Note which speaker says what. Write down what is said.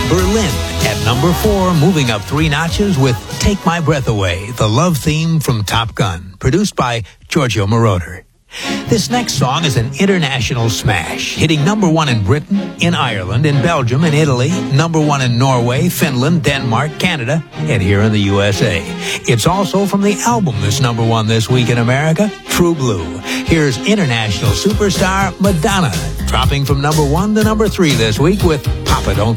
Speaker 1: Berlin at number 4, moving up 3 notches with Take My Breath Away, the love theme from Top Gun, produced by Giorgio Moroder. This next song is an international smash, hitting number 1 in Britain, in Ireland, in Belgium, in Italy, number 1 in Norway, Finland, Denmark, Canada, and here in the USA. It's also from the album that's number 1 this week in America, True Blue. Here's international superstar Madonna, dropping from number 1 to number 3 this week with Papa Don't